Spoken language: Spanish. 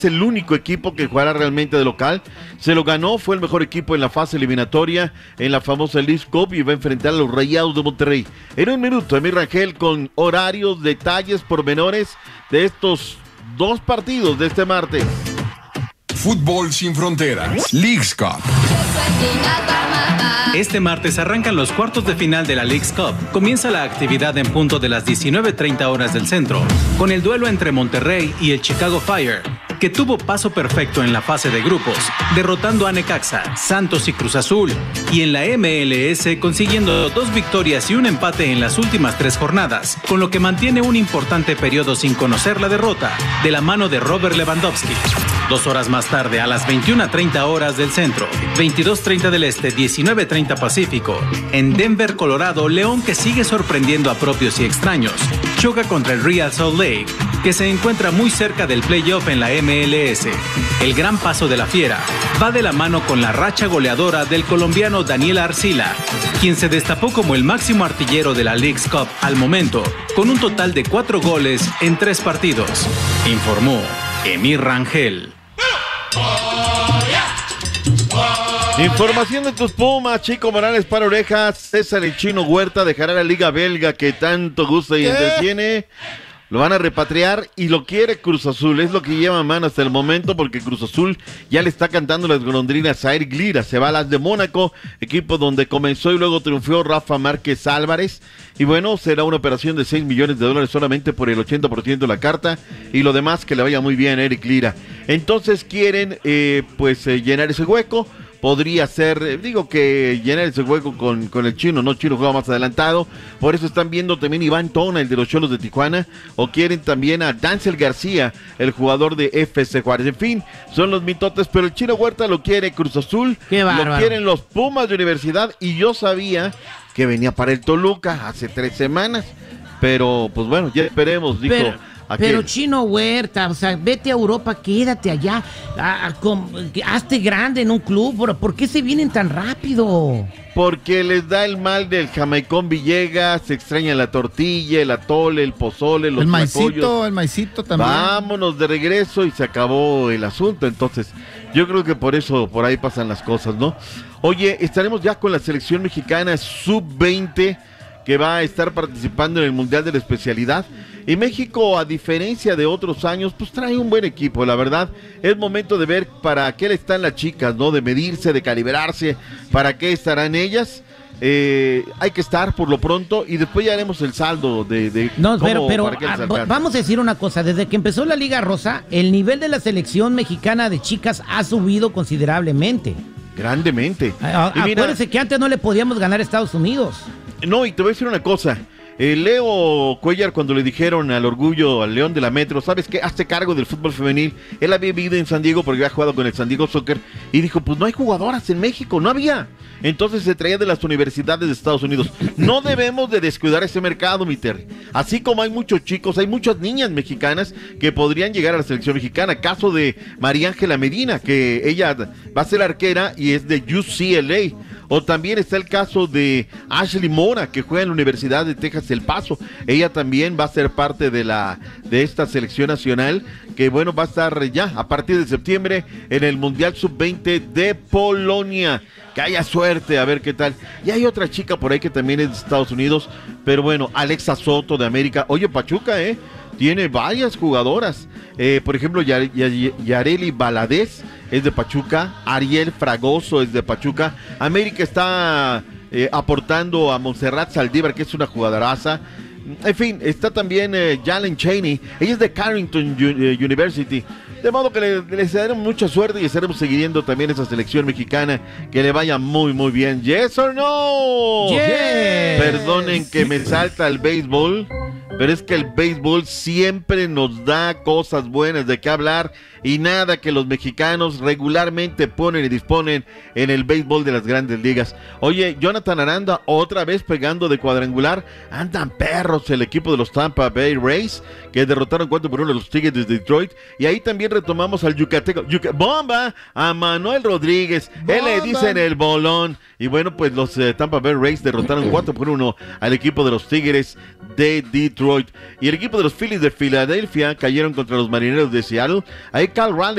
el único equipo que jugará realmente de local. Se lo ganó, fue el mejor equipo en la fase eliminatoria en la famosa Leagues Cup y va a enfrentar a los Rayados de Monterrey. En un minuto, Emir Rangel con horarios, detalles, pormenores de estos dos partidos de este martes. Fútbol sin fronteras, Leagues Cup. Este martes arrancan los cuartos de final de la Leagues Cup. Comienza la actividad en punto de las 19:30 horas del centro, con el duelo entre Monterrey y el Chicago Fire, que tuvo paso perfecto en la fase de grupos, derrotando a Necaxa, Santos y Cruz Azul, y en la MLS consiguiendo 2 victorias y un empate en las últimas 3 jornadas, con lo que mantiene un importante periodo sin conocer la derrota, de la mano de Robert Lewandowski. 2 horas más tarde, a las 21:30 horas del centro, 22:30 del este, 19:30 Pacífico, en Denver, Colorado, León, que sigue sorprendiendo a propios y extraños, choca contra el Real Salt Lake, que se encuentra muy cerca del playoff en la MLS. El gran paso de la Fiera va de la mano con la racha goleadora del colombiano Daniel Arcila, quien se destapó como el máximo artillero de la Leagues Cup al momento, con un total de 4 goles en 3 partidos, informó Emir Rangel. Información de tus Pumas, Chico Morales para orejas. César el Chino Huerta dejará la liga belga que tanto gusta y entretiene. Lo van a repatriar y lo quiere Cruz Azul. Es lo que lleva a mano hasta el momento, porque Cruz Azul ya le está cantando las golondrinas a Eric Lira. Se va a las de Mónaco, equipo donde comenzó y luego triunfó Rafa Márquez Álvarez. Y bueno, será una operación de $6 millones solamente por el 80% de la carta. Y lo demás que le vaya muy bien a Eric Lira. Entonces quieren llenar ese hueco. Podría ser, digo que llenar ese hueco con el Chino, ¿no? Chino juega más adelantado, por eso están viendo también Iván Tona, el de los Xolos de Tijuana, o quieren también a Dancel García, el jugador de FC Juárez. En fin, son los mitotes, pero el Chino Huerta lo quiere Cruz Azul, lo quieren los Pumas de Universidad, y yo sabía que venía para el Toluca hace 3 semanas, pero pues bueno, ya esperemos, dijo. Pero Chino Huerta, o sea, vete a Europa, quédate allá, hazte grande en un club. ¿Por qué se vienen tan rápido? Porque les da el mal del Jamaicón Villegas, se extraña la tortilla, el atole, el pozole, los el maicito también. Vámonos de regreso y se acabó el asunto. Entonces, yo creo que por eso, por ahí pasan las cosas, ¿no? Oye, estaremos ya con la selección mexicana sub-20 que va a estar participando en el Mundial de la Especialidad. Y México, a diferencia de otros años, pues trae un buen equipo, la verdad. Es momento de ver para qué le están las chicas, ¿no? De medirse, de calibrarse, para qué estarán ellas. Hay que estar por lo pronto y después ya haremos el saldo de no, pero vamos a decir una cosa. Desde que empezó la Liga Rosa, el nivel de la selección mexicana de chicas ha subido considerablemente. Grandemente. Acuérdense que antes no le podíamos ganar a Estados Unidos. No, y te voy a decir una cosa. Leo Cuellar, cuando le dijeron al Orgullo, al León de la Metro, ¿sabes qué? Hazte cargo del fútbol femenil. Él había vivido en San Diego porque había jugado con el San Diego Soccer y dijo, pues no hay jugadoras en México, no había. Entonces se traía de las universidades de Estados Unidos. No debemos de descuidar ese mercado, mi Terry. Así como hay muchos chicos, hay muchas niñas mexicanas que podrían llegar a la selección mexicana. Caso de María Ángela Medina, que ella va a ser arquera y es de UCLA. O también está el caso de Ashley Mora, que juega en la Universidad de Texas El Paso. Ella también va a ser parte de esta selección nacional, que bueno, va a estar ya a partir de septiembre en el Mundial Sub-20 de Polonia. Que haya suerte, a ver qué tal. Y hay otra chica por ahí que también es de Estados Unidos, pero bueno, Alexa Soto de América. Oye, Pachuca, tiene varias jugadoras. Por ejemplo, Yareli Valadez es de Pachuca, Ariel Fragoso es de Pachuca. América está aportando a Montserrat Saldívar, que es una jugadoraza. En fin, está también Jalen Chaney, ella es de Carrington University. De modo que les daremos mucha suerte y estaremos siguiendo también esa selección mexicana. Que le vaya muy, muy bien. ¿Yes or no? Yes. Perdonen que me salta el béisbol, pero es que el béisbol siempre nos da cosas buenas de qué hablar y nada que los mexicanos regularmente ponen y disponen en el béisbol de las grandes ligas. Oye, Jonathan Aranda otra vez pegando de cuadrangular. Andan perros el equipo de los Tampa Bay Rays, que derrotaron 4-1 a los Tigres de Detroit. Y ahí también retomamos al yucateco, bomba, a Manuel Rodríguez. Bomba. Él le dicen el bolón. Y bueno, pues los Tampa Bay Rays derrotaron 4-1 al equipo de los Tigres de Detroit. Detroit y el equipo de los Phillies de Filadelfia cayeron contra los Marineros de Seattle. Ahí Cal Raleigh